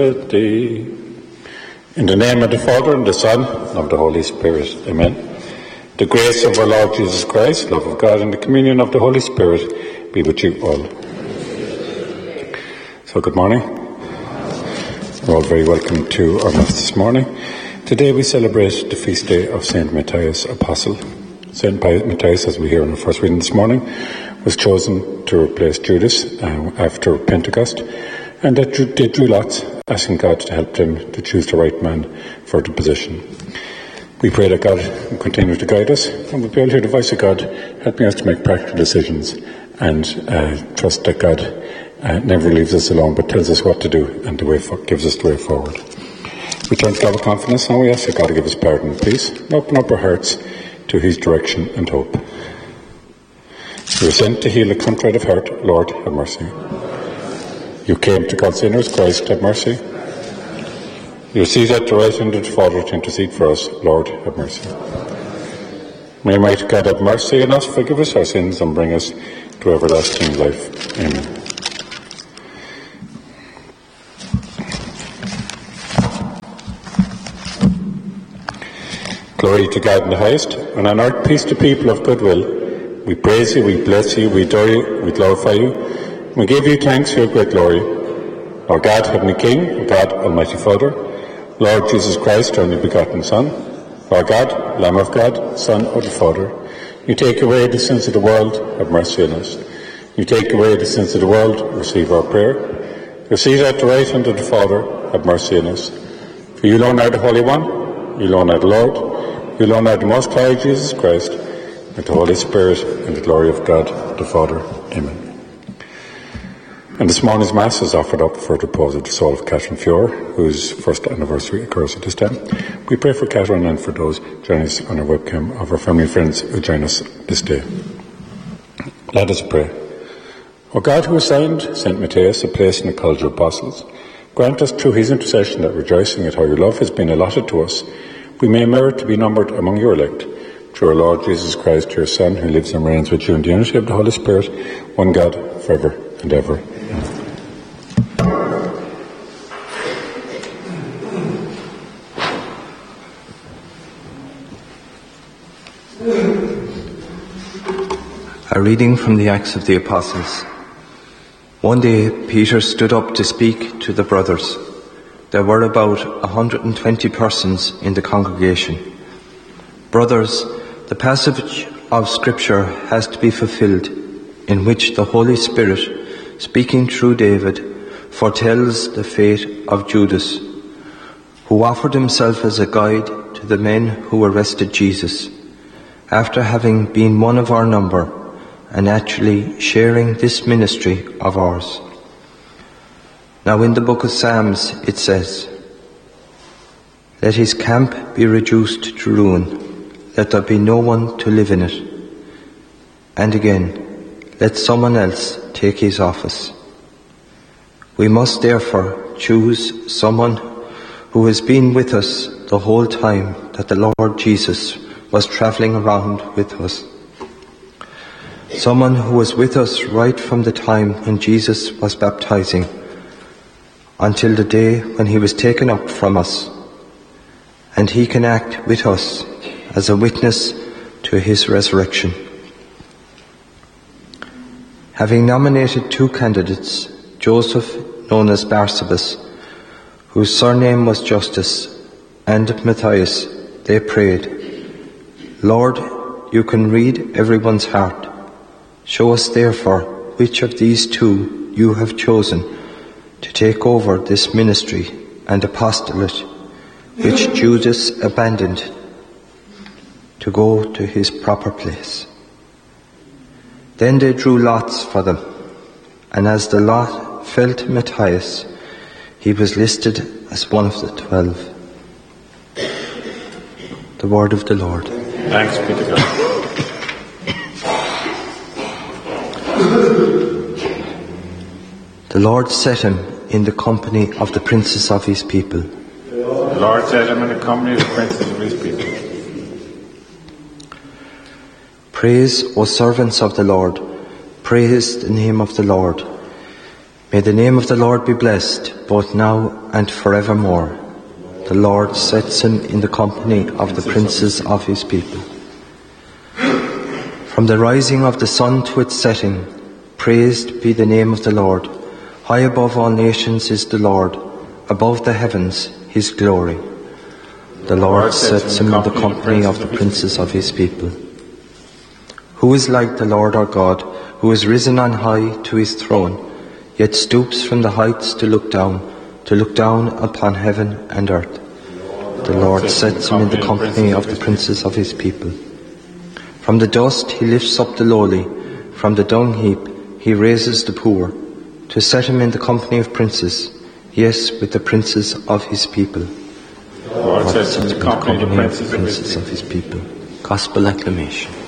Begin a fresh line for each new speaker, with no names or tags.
Thee. In the name of the Father, and the Son, and of the Holy Spirit. Amen. The grace of our Lord Jesus Christ, love of God, and the communion of the Holy Spirit be with you all. So good morning. You're all very welcome to our Mass this morning. Today we celebrate the feast day of St. Matthias Apostle. St. Matthias, as we hear in our first reading this morning, was chosen to replace Judas after Pentecost, and that they drew lots, asking God to help them to choose the right man for the position. We pray that God will continue to guide us, and we'll be able to hear the voice of God helping us to make practical decisions, and trust that God never leaves us alone but tells us what to do and gives us the way forward. We turn to God with confidence, and we ask that God to give us pardon, please, and open up our hearts to his direction and hope. You were sent to heal a contrite of heart. Lord, have mercy. You came to call sinners. Christ, have mercy. You seated at the right hand of the Father to intercede for us. Lord, have mercy. May Almighty God have mercy on us, forgive us our sins, and bring us to everlasting life. Amen. Glory to God in the highest, and on earth peace to people of good will. We praise you, we bless you, we adore you, we glorify you. We give you thanks for your great glory. Our God, Heavenly King, our God, Almighty Father, Lord Jesus Christ, our only begotten Son, our God, Lamb of God, Son of the Father, you take away the sins of the world, have mercy on us. You take away the sins of the world, receive our prayer. You seated at the right hand of the Father, have mercy on us. For you alone are the Holy One, you alone are the Lord, you alone are the Most High Jesus Christ, with the Holy Spirit and the glory of God the Father. Amen. And this morning's Mass is offered up for the repose of the soul of Catherine Fiore, whose first anniversary occurs at this time. We pray for Catherine and for those joining us on our webcam of our family and friends who join us this day. Let us pray. O God, who assigned St. Matthias a place in the College of Apostles, grant us through his intercession that, rejoicing at how your love has been allotted to us, we may merit to be numbered among your elect, through our Lord Jesus Christ, your Son, who lives and reigns with you in the unity of the Holy Spirit, one God, forever and ever.
A reading from the Acts of the Apostles. One day Peter stood up to speak to the brothers. There were about 120 persons in the congregation. Brothers, the passage of Scripture has to be fulfilled, in which the Holy Spirit, speaking through David, foretells the fate of Judas, who offered himself as a guide to the men who arrested Jesus, after having been one of our number and actually sharing this ministry of ours. Now in the book of Psalms it says, "Let his camp be reduced to ruin, let there be no one to live in it." And again, "Let someone else take his office." We must therefore choose someone who has been with us the whole time that the Lord Jesus was travelling around with us. Someone who was with us right from the time when Jesus was baptizing until the day when he was taken up from us, and he can act with us as a witness to his resurrection. Having nominated two candidates, Joseph, known as Barsabas, whose surname was Justus, and Matthias, they prayed, "Lord, you can read everyone's heart. Show us therefore which of these two you have chosen to take over this ministry and apostolate, which Judas abandoned, to go to his proper place." Then they drew lots for them, and as the lot fell to Matthias, he was listed as one of the 12. The word of the Lord.
Thanks be to God.
The Lord set him in the company of the princes of his people.
The Lord set him in the company of the princes of his people.
Praise, O servants of the Lord. Praise the name of the Lord. May the name of the Lord be blessed, both now and forevermore. The Lord sets him in the company of the princes of his people. From the rising of the sun to its setting, praised be the name of the Lord. High above all nations is the Lord, above the heavens his glory. The Lord sets him in the company of the princes of his people. Who is like the Lord our God, who is risen on high to his throne, yet stoops from the heights to look down upon heaven and earth. The Lord sets him in the company of the princes of his people. From the dust he lifts up the lowly, from the dung heap he raises the poor, to set him in the company of princes, yes, with the princes of his people.
The Lord sets him in the company of the princes
of his people. Gospel acclamation.